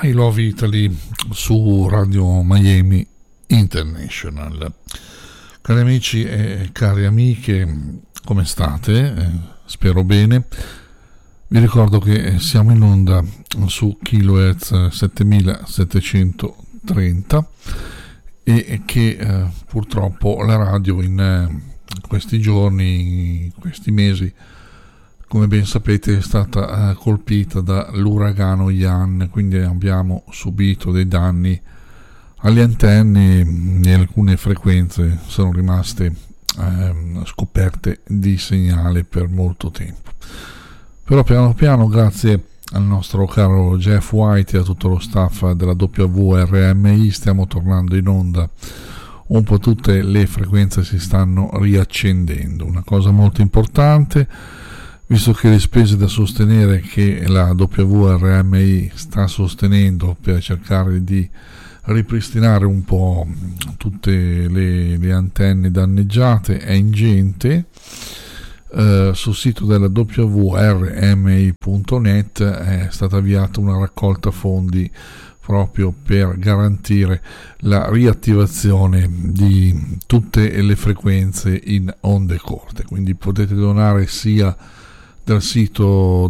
I Love Italy su Radio Miami International. Cari amici e cari amiche, come state? Spero bene. Vi ricordo che siamo in onda su kilohertz 7730 e che purtroppo la radio in questi giorni, in questi mesi, come ben sapete, è stata colpita dall'uragano Ian, quindi abbiamo subito dei danni alle antenne e alcune frequenze sono rimaste scoperte di segnale per molto tempo. Però piano piano, grazie al nostro caro Jeff White e a tutto lo staff della WRMI, stiamo tornando in onda. Un po' tutte le frequenze si stanno riaccendendo, una cosa molto importante, visto che le spese da sostenere che la WRMI sta sostenendo per cercare di ripristinare un po' tutte le antenne danneggiate è ingente. Sul sito della WRMI.net è stata avviata una raccolta fondi proprio per garantire la riattivazione di tutte le frequenze in onde corte, quindi potete donare sia dal sito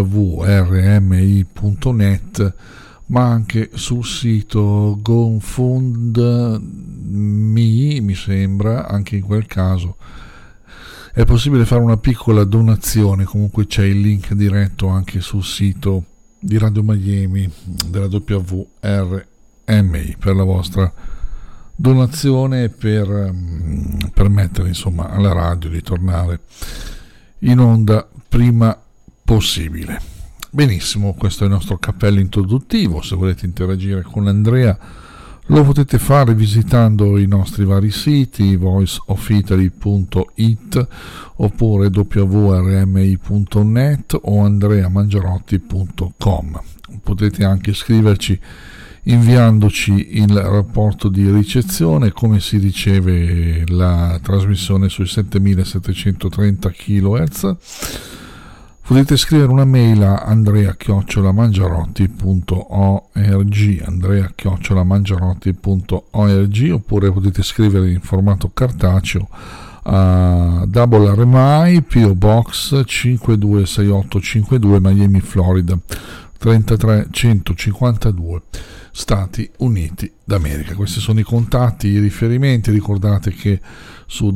www.rmi.net ma anche sul sito GoFundMe, mi sembra. Anche in quel caso è possibile fare una piccola donazione, comunque c'è il link diretto anche sul sito di Radio Miami della WRMI per la vostra donazione, per permettere insomma alla radio di tornare in onda prima possibile. Benissimo, questo è il nostro cappello introduttivo. Se volete interagire con Andrea lo potete fare visitando i nostri vari siti, voiceofitaly.it oppure wrmi.net o andreamangiarotti.com. Potete anche scriverci inviandoci il rapporto di ricezione, come si riceve la trasmissione sui 7730 kHz. Potete scrivere una mail a andrea@mangiarotti.org oppure potete scrivere in formato cartaceo a WRMI PO Box 526852 Miami, Florida 33152, Stati Uniti d'America. Questi sono i contatti, i riferimenti. Ricordate che su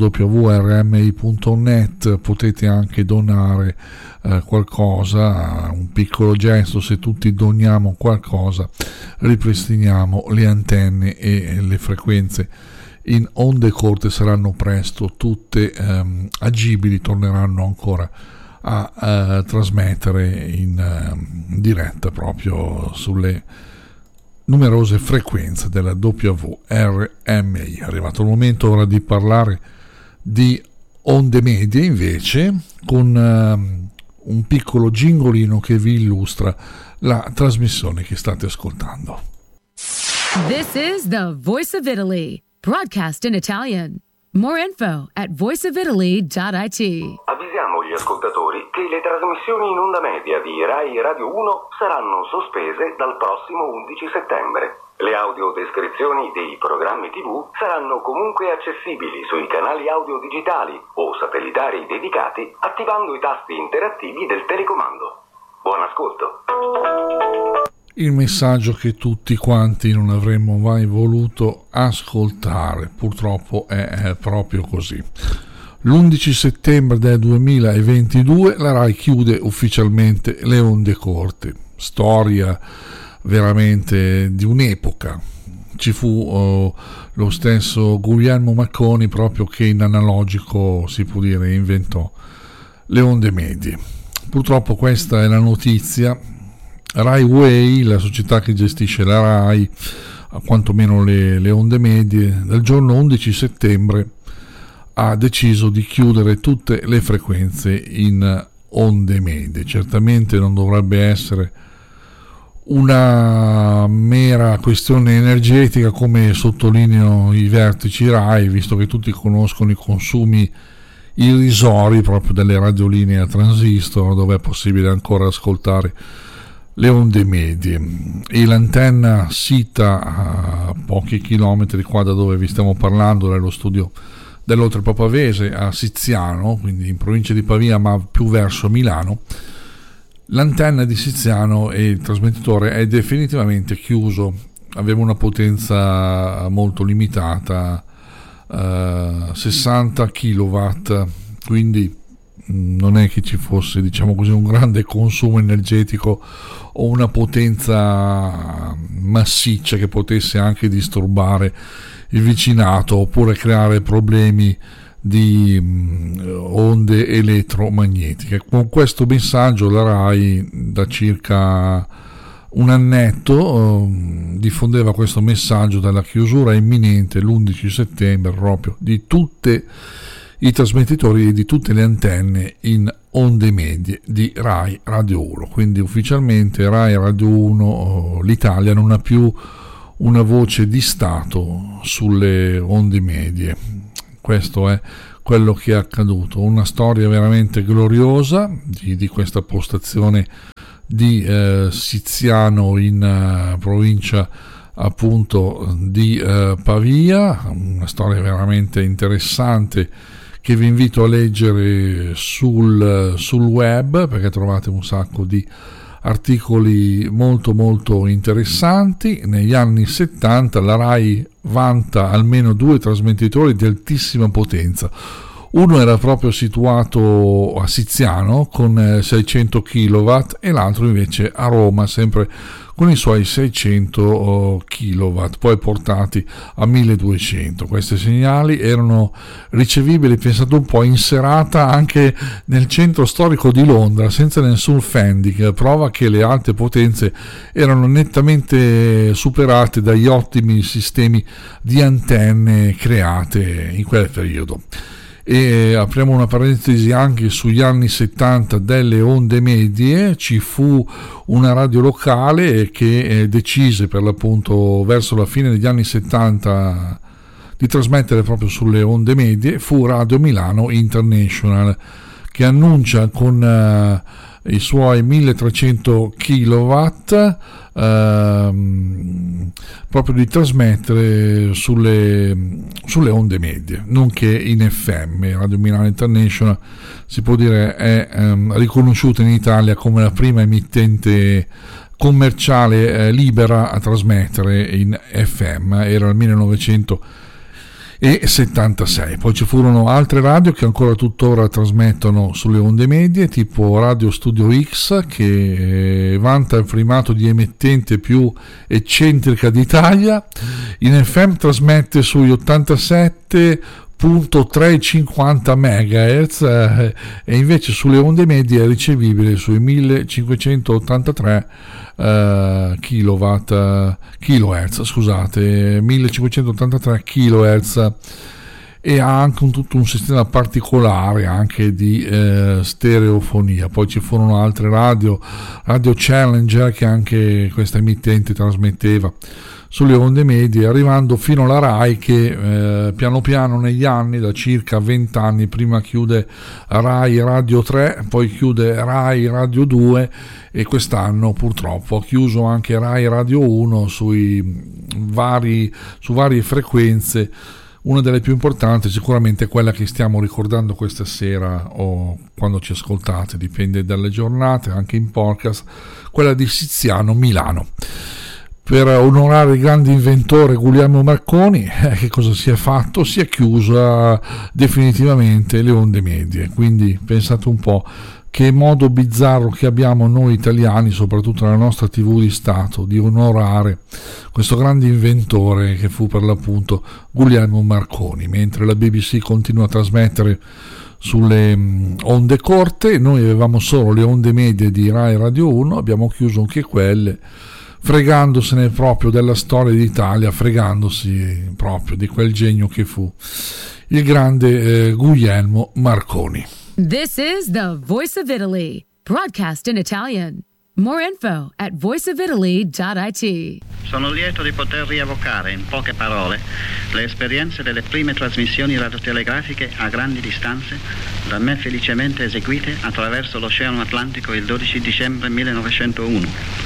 wrmi.net potete anche donare qualcosa, un piccolo gesto. Se tutti doniamo qualcosa ripristiniamo le antenne e le frequenze in onde corte saranno presto tutte agibili, torneranno ancora a trasmettere in diretta proprio sulle numerose frequenze della WRMI. È arrivato il momento ora di parlare di onde medie, invece, con un piccolo gingolino che vi illustra la trasmissione che state ascoltando. This is the Voice of Italy, broadcast in Italian. More info at voiceofitaly.it. Avvisiamo gli ascoltatori che le trasmissioni in onda media di Rai Radio 1 saranno sospese dal prossimo 11 settembre. Le audiodescrizioni dei programmi TV saranno comunque accessibili sui canali audio digitali o satellitari dedicati attivando i tasti interattivi del telecomando. Buon ascolto. Il messaggio che tutti quanti non avremmo mai voluto ascoltare, purtroppo è proprio così. L'11 settembre del 2022 la Rai chiude ufficialmente le onde corte. Storia veramente di un'epoca. Ci fu lo stesso Guglielmo Marconi proprio che in analogico, si può dire, inventò le onde medie. Purtroppo questa è la notizia. Rai Way, la società che gestisce la Rai, quantomeno le onde medie, dal giorno 11 settembre ha deciso di chiudere tutte le frequenze in onde medie. Certamente non dovrebbe essere una mera questione energetica, come sottolineano i vertici Rai, visto che tutti conoscono i consumi irrisori proprio delle radiolinee a transistor, dove è possibile ancora ascoltare le onde medie, e l'antenna sita a pochi chilometri qua da dove vi stiamo parlando, nello studio dell'Oltre Pavese a Siziano, quindi in provincia di Pavia ma più verso Milano. L'antenna di Siziano e il trasmettitore è definitivamente chiuso, aveva una potenza molto limitata, 60 kW, quindi non è che ci fosse, diciamo così, un grande consumo energetico o una potenza massiccia che potesse anche disturbare il vicinato oppure creare problemi di onde elettromagnetiche. Con questo messaggio la RAI da circa un annetto diffondeva questo messaggio della chiusura imminente l'11 settembre proprio di tutti i trasmettitori e di tutte le antenne in onde medie di RAI Radio 1. Quindi ufficialmente RAI Radio 1 l'Italia non ha più una voce di Stato sulle onde medie. Questo è quello che è accaduto, una storia veramente gloriosa di questa postazione di Siziano in provincia appunto di Pavia, una storia veramente interessante che vi invito a leggere sul web, perché trovate un sacco di articoli molto molto interessanti. Negli anni 70 la RAI vanta almeno 2 trasmettitori di altissima potenza. Uno era proprio situato a Siziano con 600 kW e l'altro invece a Roma, sempre con i suoi 600 kW, poi portati a 1200. Questi segnali erano ricevibili, pensate un po', in serata anche nel centro storico di Londra, senza nessun fending, prova che le alte potenze erano nettamente superate dagli ottimi sistemi di antenne create in quel periodo. E apriamo una parentesi anche sugli anni 70 delle onde medie. Ci fu una radio locale che decise per l'appunto verso la fine degli anni 70 di trasmettere proprio sulle onde medie, fu Radio Milano International, che annuncia con i suoi 1300 kW proprio di trasmettere sulle onde medie, nonché in FM. Radio Milano International si può dire è riconosciuta in Italia come la prima emittente commerciale libera a trasmettere in FM, era il 1976. Poi ci furono altre radio che ancora tuttora trasmettono sulle onde medie, tipo Radio Studio X, che vanta il primato di emittente più eccentrica d'Italia. In FM trasmette sugli 87.350 MHz e invece sulle onde medie è ricevibile sui 1583 kHz, scusate, 1583 kHz, e ha anche tutto un sistema particolare anche di stereofonia. Poi ci furono altre Radio Challenger, che anche questa emittente trasmetteva sulle onde medie, arrivando fino alla RAI che piano piano negli anni, da circa 20 anni, prima chiude RAI Radio 3, poi chiude RAI Radio 2 e quest'anno purtroppo ha chiuso anche RAI Radio 1 su varie frequenze. Una delle più importanti sicuramente è quella che stiamo ricordando questa sera o quando ci ascoltate, dipende dalle giornate, anche in podcast, quella di Siziano Milano. Per onorare il grande inventore Guglielmo Marconi, che cosa si è fatto? Si è chiusa definitivamente le onde medie. Quindi pensate un po' che modo bizzarro che abbiamo noi italiani, soprattutto nella nostra TV di Stato, di onorare questo grande inventore che fu per l'appunto Guglielmo Marconi. Mentre la BBC continua a trasmettere sulle onde corte, noi avevamo solo le onde medie di Rai Radio 1, abbiamo chiuso anche quelle, fregandosene proprio della storia d'Italia, fregandosi proprio di quel genio che fu il grande Guglielmo Marconi. This is the Voice of Italy, broadcast in Italian. More info at voiceofitaly.it. Sono lieto di poter rievocare in poche parole le esperienze delle prime trasmissioni radiotelegrafiche a grandi distanze da me felicemente eseguite attraverso l'Oceano Atlantico il 12 dicembre 1901.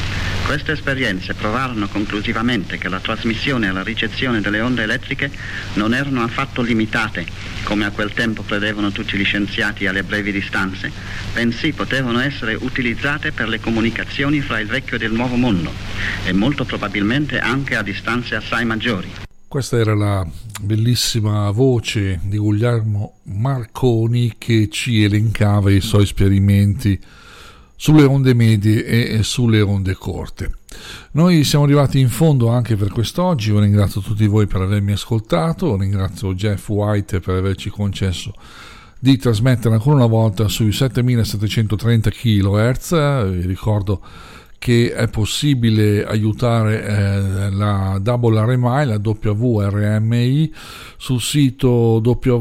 Queste esperienze provarono conclusivamente che la trasmissione e la ricezione delle onde elettriche non erano affatto limitate, come a quel tempo credevano tutti gli scienziati, alle brevi distanze, bensì potevano essere utilizzate per le comunicazioni fra il vecchio ed il nuovo mondo e molto probabilmente anche a distanze assai maggiori. Questa era la bellissima voce di Guglielmo Marconi che ci elencava i suoi esperimenti sulle onde medie e sulle onde corte. Noi siamo arrivati in fondo anche per quest'oggi. Io ringrazio tutti voi per avermi ascoltato, ringrazio Jeff White per averci concesso di trasmettere ancora una volta sui 7730 kHz. Vi ricordo che è possibile aiutare la WRMI, la WRMI, sul sito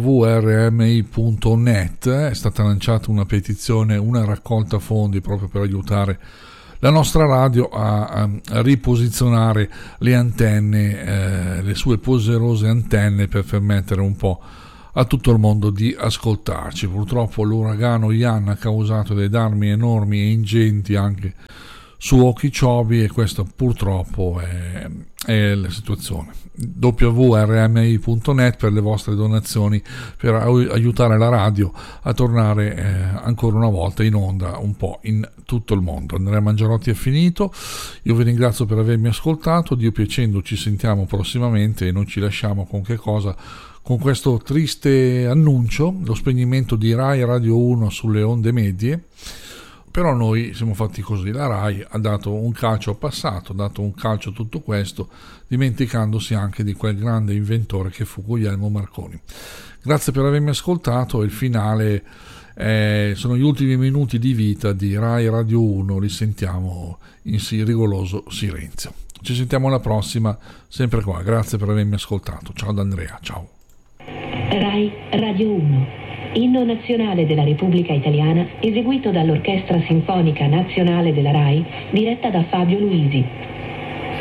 www.rmi.net. È stata lanciata una petizione, una raccolta fondi proprio per aiutare la nostra radio a riposizionare le antenne, le sue poderose antenne, per permettere un po' a tutto il mondo di ascoltarci. Purtroppo l'uragano Ian ha causato dei danni enormi e ingenti anche su Okeechobee, e questo purtroppo è la situazione. www.rmi.net per le vostre donazioni, per aiutare la radio a tornare ancora una volta in onda un po' in tutto il mondo. Andrea Mangiarotti è finito, io vi ringrazio per avermi ascoltato, Dio piacendo ci sentiamo prossimamente e non ci lasciamo con che cosa? Con questo triste annuncio, lo spegnimento di Rai Radio 1 sulle onde medie. Però noi siamo fatti così, la Rai ha dato un calcio al passato, ha dato un calcio a tutto questo, dimenticandosi anche di quel grande inventore che fu Guglielmo Marconi. Grazie per avermi ascoltato. Il finale sono gli ultimi minuti di vita di Rai Radio 1, li sentiamo in rigoroso silenzio. Ci sentiamo alla prossima, sempre qua. Grazie per avermi ascoltato. Ciao da Andrea, ciao. Rai Radio 1, inno nazionale della Repubblica Italiana, eseguito dall'Orchestra Sinfonica Nazionale della Rai, diretta da Fabio Luisi.